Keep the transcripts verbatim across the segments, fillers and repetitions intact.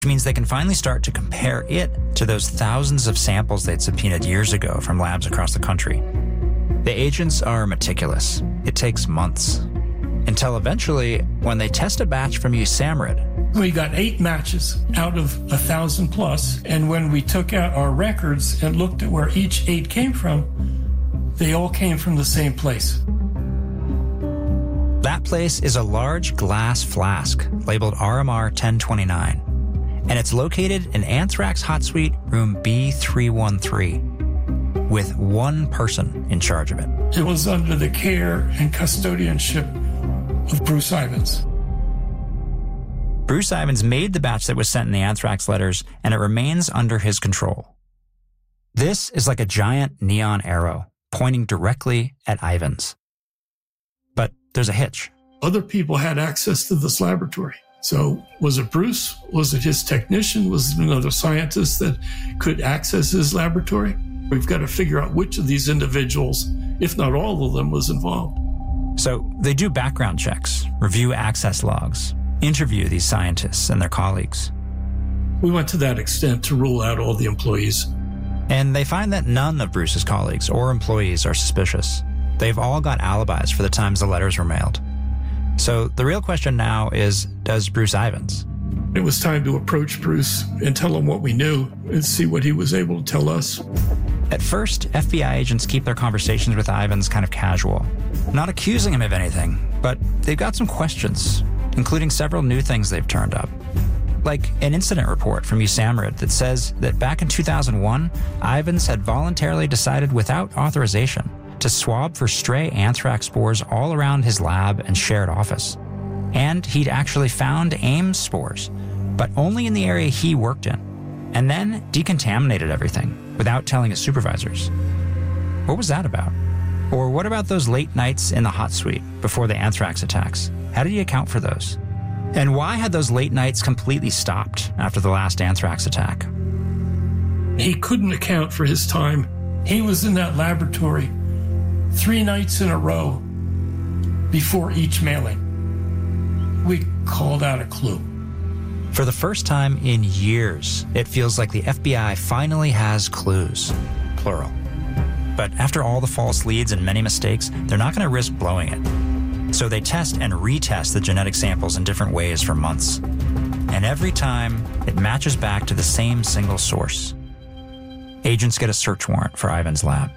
which means they can finally start to compare it to those thousands of samples they'd subpoenaed years ago from labs across the country. The agents are meticulous. It takes months. Until eventually, when they test a batch from USAMRIID. We got eight matches out of a thousand plus, and when we took out our records and looked at where each eight came from, they all came from the same place. That place is a large glass flask labeled R M R ten twenty-nine, and it's located in Anthrax Hot Suite room B three one three, with one person in charge of it. It was under the care and custodianship of Bruce Ivins. Bruce Ivins made the batch that was sent in the anthrax letters, and it remains under his control. This is like a giant neon arrow pointing directly at Ivins. But there's a hitch. Other people had access to this laboratory. So was it Bruce? Was it his technician? Was it another scientist that could access his laboratory? We've got to figure out which of these individuals, if not all of them, was involved. So they do background checks, review access logs, interview these scientists and their colleagues. We went to that extent to rule out all the employees. And they find that none of Bruce's colleagues or employees are suspicious. They've all got alibis for the times the letters were mailed. So the real question now is, does Bruce Ivins? It was time to approach Bruce and tell him what we knew and see what he was able to tell us. At first, F B I agents keep their conversations with Ivins kind of casual, not accusing him of anything, but they've got some questions, including several new things they've turned up. Like an incident report from USAMRIID that says that back in two thousand one, Ivins had voluntarily decided without authorization to swab for stray anthrax spores all around his lab and shared office. And he'd actually found Ames spores, but only in the area he worked in, and then decontaminated everything without telling his supervisors. What was that about? Or what about those late nights in the hot suite before the anthrax attacks? How did he account for those? And why had those late nights completely stopped after the last anthrax attack? He couldn't account for his time. He was in that laboratory three nights in a row before each mailing. We called out a clue. For the first time in years, it feels like the F B I finally has clues, plural. But after all the false leads and many mistakes, they're not going to risk blowing it. So they test and retest the genetic samples in different ways for months. And every time, it matches back to the same single source. Agents get a search warrant for Ivins' lab.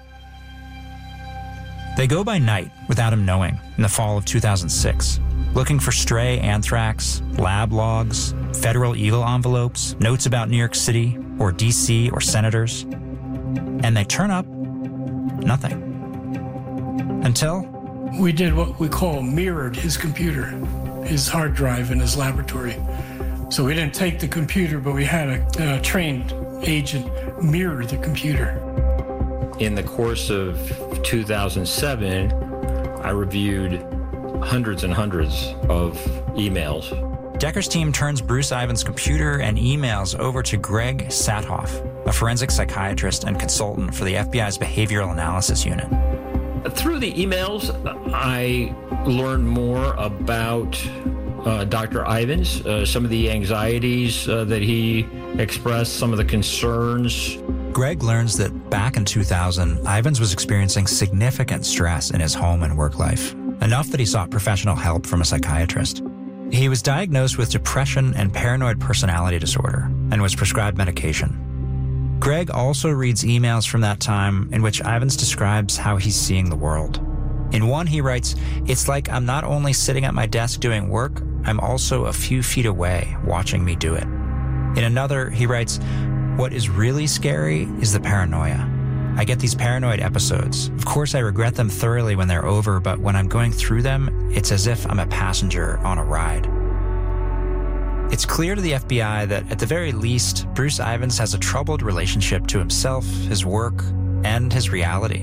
They go by night without him knowing in the fall of two thousand six, looking for stray anthrax, lab logs, Federal Eagle envelopes, notes about New York City or D C or senators. And they turn up nothing. Until we did what we call mirrored his computer, his hard drive in his laboratory. So we didn't take the computer, but we had a, a trained agent mirror the computer. In the course of two thousand seven, I reviewed hundreds and hundreds of emails. Decker's team turns Bruce Ivins' computer and emails over to Greg Sathoff, a forensic psychiatrist and consultant for the F B I's Behavioral Analysis Unit. Through the emails, I learned more about uh, Doctor Ivins, uh, some of the anxieties uh, that he expressed, some of the concerns. Greg learns that back in two thousand, Ivins was experiencing significant stress in his home and work life, enough that he sought professional help from a psychiatrist. He was diagnosed with depression and paranoid personality disorder and was prescribed medication. Greg also reads emails from that time in which Ivins describes how he's seeing the world. In one, he writes, "It's like I'm not only sitting at my desk doing work, I'm also a few feet away watching me do it." In another, he writes, "What is really scary is the paranoia. I get these paranoid episodes. Of course, I regret them thoroughly when they're over, but when I'm going through them, it's as if I'm a passenger on a ride." It's clear to the F B I that, at the very least, Bruce Ivins has a troubled relationship to himself, his work, and his reality.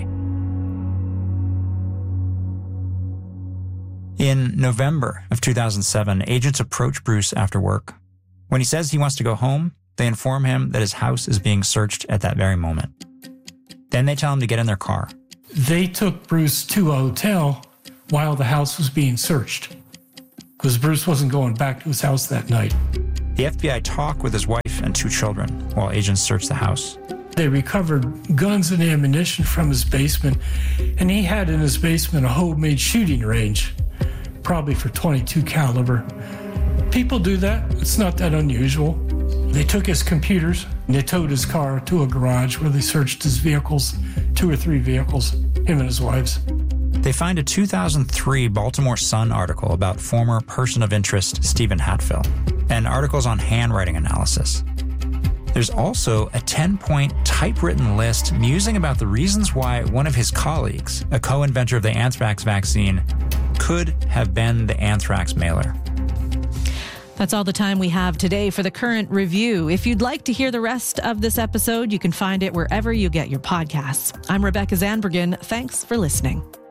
In November of two thousand seven, agents approach Bruce after work. When he says he wants to go home, they inform him that his house is being searched at that very moment. Then they tell him to get in their car. They took Bruce to a hotel while the house was being searched, because Bruce wasn't going back to his house that night. The The F B I talked with his wife and two children while agents searched the house. They recovered guns and ammunition from his basement, and he had in his basement a homemade shooting range, probably for twenty-two caliber. People do that. It's not that unusual. They took his computers and they towed his car to a garage where they searched his vehicles, two or three vehicles, him and his wife's. They find a two thousand three Baltimore Sun article about former person of interest Stephen Hatfill, and articles on handwriting analysis. There's also a ten-point typewritten list musing about the reasons why one of his colleagues, a co-inventor of the anthrax vaccine, could have been the anthrax mailer. That's all the time we have today for the Current Review. If you'd like to hear the rest of this episode, you can find it wherever you get your podcasts. I'm Rebecca Zandbergen. Thanks for listening.